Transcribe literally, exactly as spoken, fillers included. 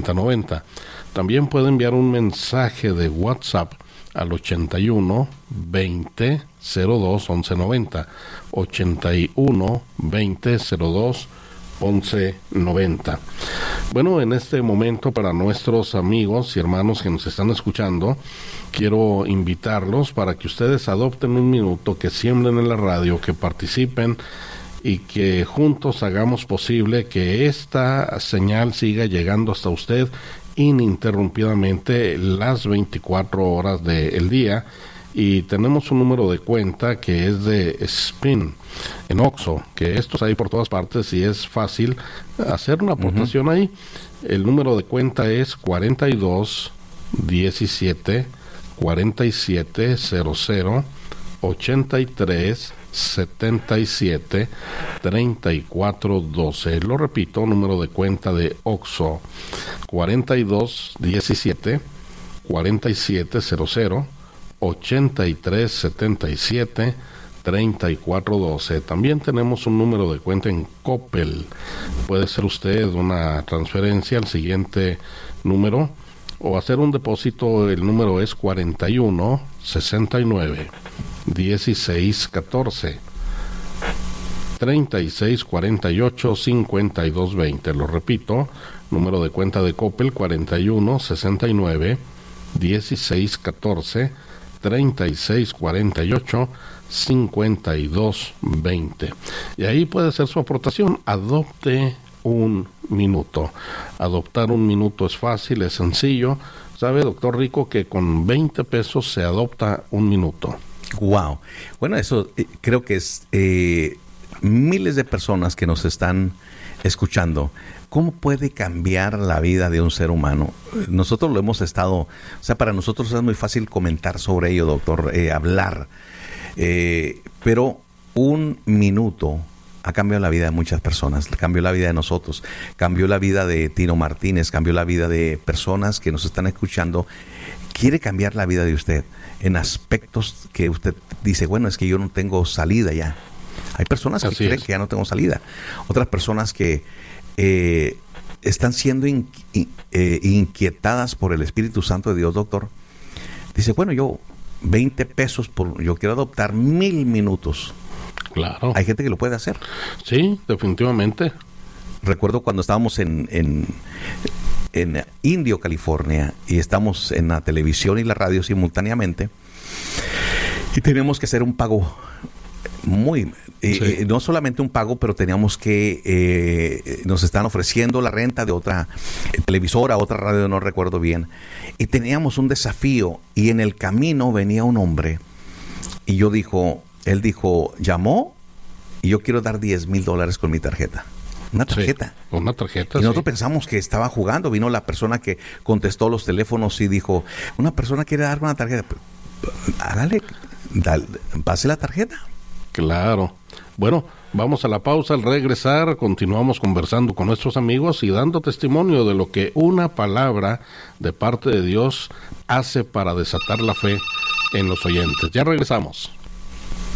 noventa noventa. También puede enviar un mensaje de WhatsApp al ochenta y uno, veinte, cero dos, once noventa. ochenta y uno, veinte, cero dos, once noventa. Bueno, en este momento, para nuestros amigos y hermanos que nos están escuchando, quiero invitarlos para que ustedes adopten un minuto, que siembren en la radio, que participen y que juntos hagamos posible que esta señal siga llegando hasta usted ininterrumpidamente las veinticuatro horas del día. Y tenemos un número de cuenta que es de Spin en Oxxo, que estos hay por todas partes y es fácil hacer una aportación uh-huh. ahí. El número de cuenta es cuarenta y dos, diecisiete, cuarenta y siete, cero cero, ochenta y tres, setenta y siete, treinta y cuatro, doce. Lo repito, número de cuenta de Oxxo, cuarenta y dos, diecisiete, cuarenta y siete, cero cero, ochenta y tres, setenta y siete, treinta y cuatro, doce. También tenemos un número de cuenta en Coppel. Puede ser usted una transferencia al siguiente número o hacer un depósito. El número es cuarenta y uno, sesenta y nueve, dieciséis, catorce, treinta y seis, cuarenta y ocho, cincuenta y dos, veinte. Lo repito, número de cuenta de Coppel cuarenta y uno, sesenta y nueve, dieciséis, catorce, treinta y seis, cuarenta y ocho, cincuenta y dos, veinte. Y ahí puede ser su aportación. Adopte un minuto. Adoptar un minuto es fácil, es sencillo. ¿Sabe, doctor Rico, que con veinte pesos se adopta un minuto? Wow. Bueno, eso eh, creo que es eh, miles de personas que nos están escuchando. ¿Cómo puede cambiar la vida de un ser humano? Nosotros lo hemos estado, o sea, para nosotros es muy fácil comentar sobre ello, doctor, eh, hablar. Eh, pero un minuto ha cambiado la vida de muchas personas, cambió la vida de nosotros, cambió la vida de Tino Martínez, cambió la vida de personas que nos están escuchando. Quiere cambiar la vida de usted en aspectos que usted dice, bueno, es que yo no tengo salida ya. Hay personas que Así creen es. que ya no tengo salida. Otras personas que eh, están siendo in, in, eh, inquietadas por el Espíritu Santo de Dios, doctor. Dice, bueno, yo veinte pesos, por, yo quiero adoptar mil minutos. Claro. Hay gente que lo puede hacer. Sí, definitivamente. Recuerdo cuando estábamos en, en, en Indio, California, y estamos en la televisión y la radio simultáneamente, y teníamos que hacer un pago muy... Eh, sí. eh, no solamente un pago, pero teníamos que... Eh, nos están ofreciendo la renta de otra eh, televisora, otra radio, no recuerdo bien. Y teníamos un desafío, y en el camino venía un hombre, y yo dijo... Él dijo, llamó, y yo quiero dar diez mil dólares con mi tarjeta. Una tarjeta. Sí, una tarjeta, Y nosotros sí. pensamos que estaba jugando. Vino la persona que contestó los teléfonos y dijo, una persona quiere dar una tarjeta. Hágale, dale, pase la tarjeta. Claro. Bueno, vamos a la pausa. Al regresar, continuamos conversando con nuestros amigos y dando testimonio de lo que una palabra de parte de Dios hace para desatar la fe en los oyentes. Ya regresamos.